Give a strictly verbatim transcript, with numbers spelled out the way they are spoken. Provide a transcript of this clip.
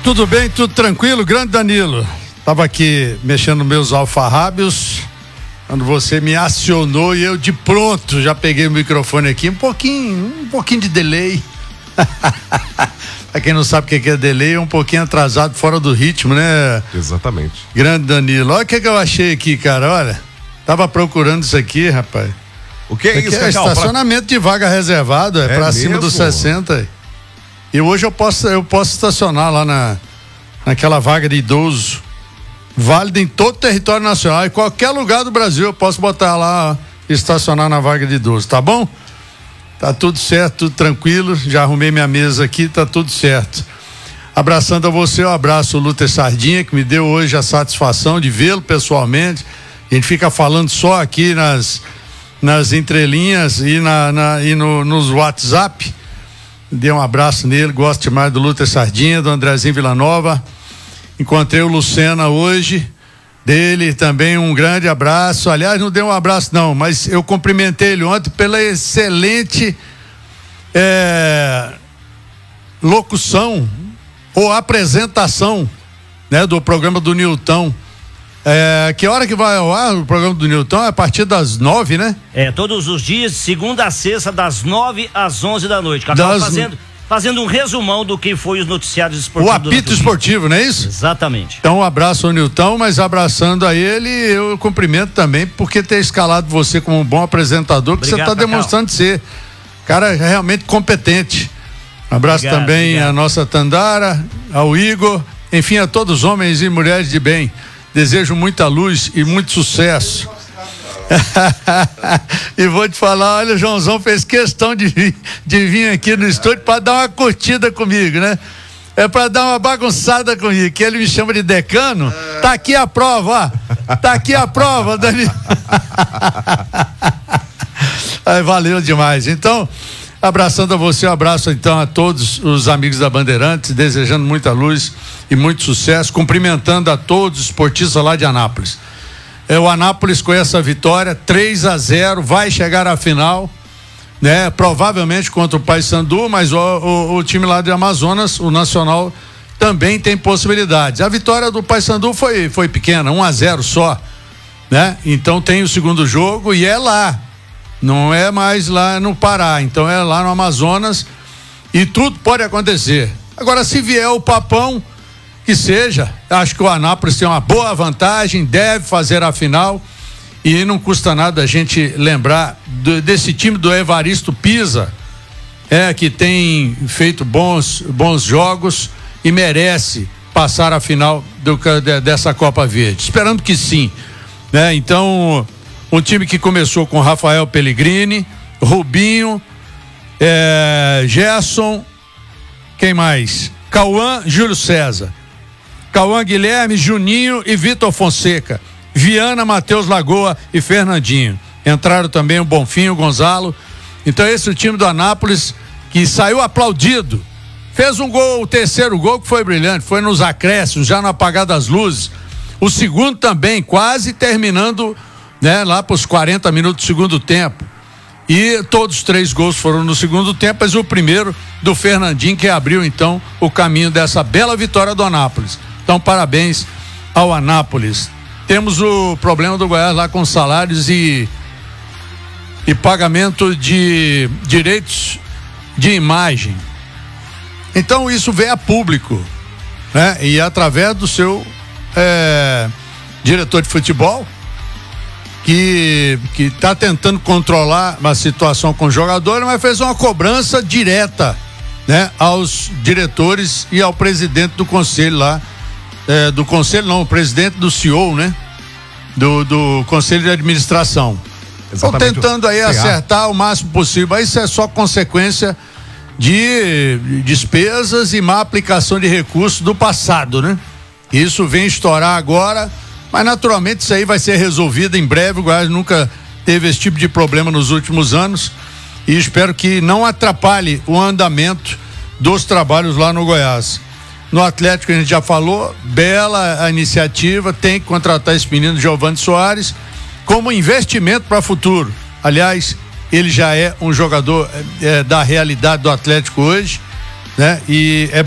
Tudo bem, tudo tranquilo, grande Danilo. Tava aqui mexendo nos meus alfarrábios quando você me acionou e eu de pronto já peguei o microfone aqui, um pouquinho, um pouquinho de delay. Pra quem não sabe o que é delay, é um pouquinho atrasado, fora do ritmo, né? Exatamente. Grande Danilo. Olha o que, que eu achei aqui, cara, olha. Tava procurando isso aqui, rapaz. O que é isso, isso, é estacionamento pra... de vaga reservada, é, é pra mesmo? Cima dos sessenta. E hoje eu posso, eu posso estacionar lá na, naquela vaga de idoso, válida em todo o território nacional, em qualquer lugar do Brasil eu posso botar lá, estacionar na vaga de idoso, tá bom? Tá tudo certo, tudo tranquilo, já arrumei minha mesa aqui, tá tudo certo. Abraçando a você, eu abraço o Lúter Sardinha, que me deu hoje a satisfação de vê-lo pessoalmente. A gente fica falando só aqui nas, nas entrelinhas e, na, na, e no, nos WhatsApp. Dei um abraço nele, gosto demais do Lúter Sardinha, do Andrezinho Villanova. Encontrei o Lucena hoje, dele também um grande abraço. Aliás, não dei um abraço não, mas eu cumprimentei ele ontem pela excelente é, locução ou apresentação, né, do programa do Nilton. É, que hora que vai ao ar o programa do Nilton? É a partir das nove, né? É, todos os dias, segunda a sexta, das nove às onze da noite. Cacau, das... fazendo, fazendo um resumão do que foi os noticiários esportivos. O apito esportivo, não é isso? Exatamente. Então um abraço ao Nilton, mas abraçando a ele, eu cumprimento também porque ter escalado você como um bom apresentador, que obrigado, você está demonstrando ser. Cara realmente competente. Um abraço obrigado, também obrigado. à nossa Tandara, ao Igor, enfim, a todos os homens e mulheres de bem. Desejo muita luz e muito sucesso. E vou te falar, olha, o Joãozão fez questão de vir, de vir aqui no estúdio para dar uma curtida comigo, né? É para dar uma bagunçada comigo, que ele me chama de decano. Tá aqui a prova, ó. Tá aqui a prova, Dani. Ai, valeu demais. Então, abraçando a você, um abraço então a todos os amigos da Bandeirantes, desejando muita luz e muito sucesso, cumprimentando a todos os esportistas lá de Anápolis. É, o Anápolis com essa vitória, três a zero, vai chegar à final, né? Provavelmente contra o Paysandu, mas o, o, o time lá de Amazonas, o Nacional, também tem possibilidades. A vitória do Paysandu foi, foi pequena, um a zero só, né? Então tem o segundo jogo e é lá. Não é mais lá no Pará, então é lá no Amazonas e tudo pode acontecer. Agora, se vier o papão, que seja, acho que o Anápolis tem uma boa vantagem, deve fazer a final e não custa nada a gente lembrar do, desse time do Evaristo Pisa, é, que tem feito bons, bons jogos e merece passar a final do, de, dessa Copa Verde. Esperando que sim, né? Então, um time que começou com Rafael Pellegrini, Rubinho, é, Gerson, quem mais? Cauã, Júlio César, Cauã, Guilherme, Juninho e Vitor Fonseca, Viana, Matheus Lagoa e Fernandinho. Entraram também o Bonfim, o Gonzalo. Então esse é o time do Anápolis que saiu aplaudido. Fez um gol, o terceiro gol que foi brilhante, foi nos acréscimos, já no apagar das luzes. O segundo também, quase terminando, né, lá para os quarenta minutos do segundo tempo. E todos os três gols foram no segundo tempo, mas o primeiro do Fernandinho, que abriu então o caminho dessa bela vitória do Anápolis. Então, parabéns ao Anápolis. Temos o problema do Goiás lá com salários e, e pagamento de direitos de imagem. Então, isso vem a público, né? E através do seu é, diretor de futebol, que que está tentando controlar uma situação com o jogador, mas fez uma cobrança direta, né, aos diretores e ao presidente do conselho lá, é, do conselho não, o presidente do C E O, né, do, do conselho de administração. Estão tentando aí acertar o máximo possível, mas isso é só consequência de despesas e má aplicação de recursos do passado, né? Isso vem estourar agora. Mas naturalmente isso aí vai ser resolvido em breve. O Goiás nunca teve esse tipo de problema nos últimos anos e espero que não atrapalhe o andamento dos trabalhos lá no Goiás. No Atlético a gente já falou, bela a iniciativa, tem que contratar esse menino Giovani Soares como investimento para o futuro. Aliás, ele já é um jogador é, da realidade do Atlético hoje, né? E é